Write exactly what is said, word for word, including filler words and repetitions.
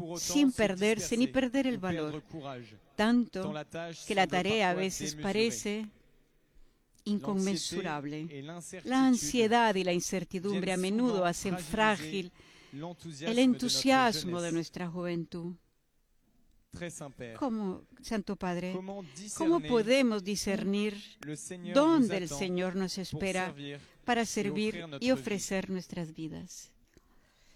sin perderse ni perder el valor, tanto que la tarea a veces parece inconmensurable. La ansiedad y la incertidumbre a menudo hacen frágil el entusiasmo de nuestra juventud. ¿Cómo, Santo Padre, cómo podemos discernir dónde el Señor nos espera para servir y ofrecer nuestras vidas?